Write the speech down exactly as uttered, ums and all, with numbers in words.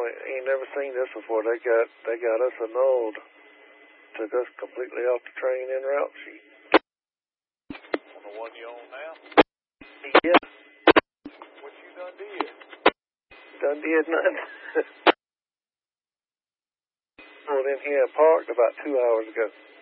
ain't never seen this before. They got they got us annulled. Took us completely off the train en route sheet. On the one you on now? Yeah. What you done did? Done did nothing. Pulled in here and parked about two hours ago.